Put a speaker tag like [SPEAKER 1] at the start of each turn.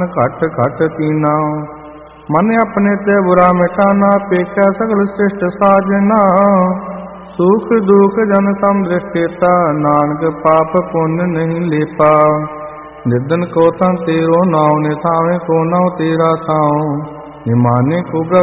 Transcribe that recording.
[SPEAKER 1] घट घट तीना। मन अपने ते बुरा मिटाना, पेख्या सगल श्रेष्ठ साजना। सुख दुख जन सम दृष्टेता, नानक पाप पुण्य नहीं लेपा। निदन को तन तेरो नाव, निथावे को नाव तेरा थाव। निमाने को